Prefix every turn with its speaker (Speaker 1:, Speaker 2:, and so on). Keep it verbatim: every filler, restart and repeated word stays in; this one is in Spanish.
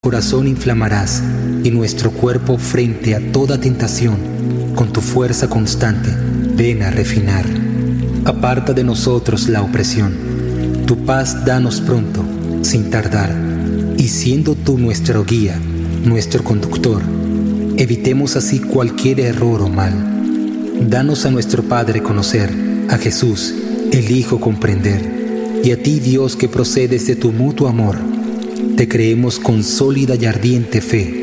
Speaker 1: corazón inflamarás y nuestro cuerpo frente a toda tentación, con tu fuerza constante, ven a refinar. Aparta de nosotros la opresión, tu paz danos pronto, sin tardar, y siendo tú nuestro guía, nuestro conductor, evitemos así cualquier error o mal. Danos a nuestro Padre conocer, a Jesús, el Hijo comprender, y a ti Dios que procedes de tu mutuo amor, te creemos con sólida y ardiente fe,